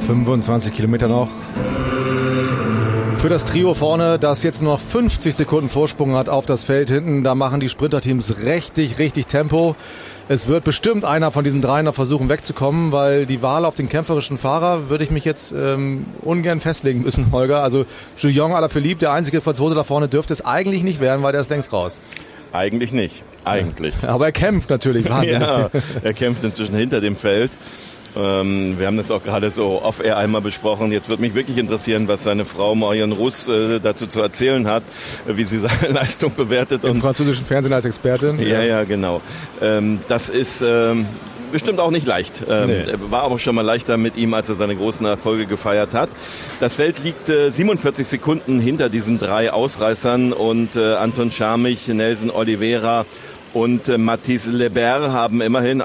25 Kilometer noch für das Trio vorne, das jetzt nur noch 50 Sekunden Vorsprung hat auf das Feld hinten. Da machen die Sprinterteams richtig Tempo. Es wird bestimmt einer von diesen dreien noch versuchen wegzukommen, weil die Wahl auf den kämpferischen Fahrer würde ich mich jetzt ungern festlegen müssen, Holger. Also Julian Alaphilippe, der einzige Franzose da vorne, dürfte es eigentlich nicht werden, weil der ist längst raus. Eigentlich nicht, eigentlich. Aber er kämpft natürlich wahnsinnig. Ja, er kämpft inzwischen hinter dem Feld. Wir haben das auch gerade so off-air einmal besprochen. Jetzt würde mich wirklich interessieren, was seine Frau Marion Rousse dazu zu erzählen hat, wie sie seine Leistung bewertet. Im französischen Fernsehen als Expertin. Ja, genau. Das ist bestimmt auch nicht leicht. Nee. War aber schon mal leichter mit ihm, als er seine großen Erfolge gefeiert hat. Das Feld liegt 47 Sekunden hinter diesen drei Ausreißern und Anton Schärmich, Nelson Oliveira und Mathis Lebert haben immerhin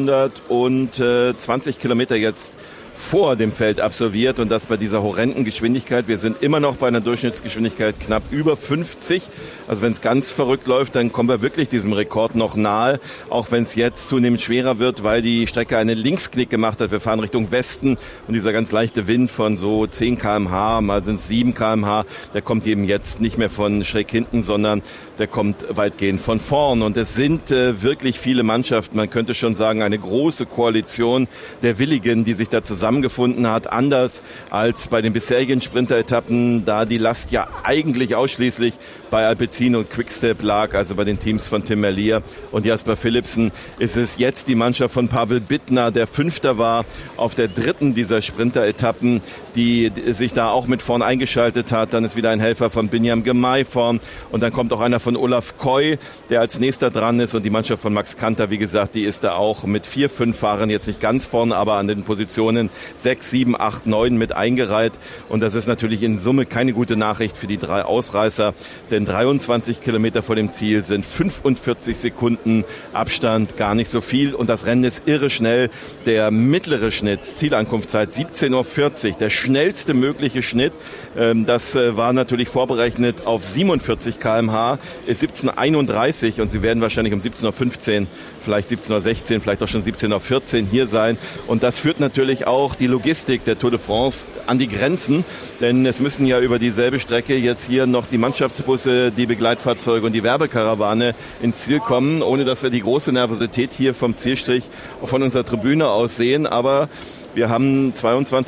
120 Kilometer jetzt vor dem Feld absolviert und das bei dieser horrenden Geschwindigkeit. Wir sind immer noch bei einer Durchschnittsgeschwindigkeit knapp über 50. Also wenn es ganz verrückt läuft, dann kommen wir wirklich diesem Rekord noch nahe, auch wenn es jetzt zunehmend schwerer wird, weil die Strecke einen Linksknick gemacht hat. Wir fahren Richtung Westen und dieser ganz leichte Wind von so 10 km/h, mal sind es 7 km/h, der kommt eben jetzt nicht mehr von schräg hinten, sondern der kommt weitgehend von vorn. Und es sind wirklich viele Mannschaften, man könnte schon sagen, eine große Koalition der Willigen, die sich da zusammengefunden hat, anders als bei den bisherigen Sprinteretappen, da die Last ja eigentlich ausschließlich bei Alpecin und Quickstep lag, also bei den Teams von Tim Merlier und Jasper Philipsen, ist es jetzt die Mannschaft von Pavel Bittner, der Fünfter war auf der dritten dieser Sprinteretappen, die sich da auch mit vorn eingeschaltet hat. Dann ist wieder ein Helfer von Binyam Girmay vorn und dann kommt auch einer von Olaf Koy, der als nächster dran ist, und die Mannschaft von Max Kanter, wie gesagt, die ist da auch mit 4, 5 Fahrern jetzt nicht ganz vorn, aber an den Positionen 6, 7, 8, 9 mit eingereiht, und das ist natürlich in Summe keine gute Nachricht für die drei Ausreißer, denn 23 Kilometer vor dem Ziel sind 45 Sekunden Abstand, gar nicht so viel, und das Rennen ist irre schnell. Der mittlere Schnitt, Zielankunftszeit 17:40 Uhr, der schnellste mögliche Schnitt, das war natürlich vorberechnet auf 47 km/h, ist 17:31 Uhr, und sie werden wahrscheinlich um 17:15 Uhr, vielleicht 17:16 Uhr, vielleicht auch schon 17:14 Uhr hier sein, und das führt natürlich auch die Logistik der Tour de France an die Grenzen, denn es müssen ja über dieselbe Strecke jetzt hier noch die Mannschaftsbusse, die Begleitfahrzeuge und die Werbekarawane ins Ziel kommen, ohne dass wir die große Nervosität hier vom Zielstrich von unserer Tribüne aus sehen, aber wir haben 22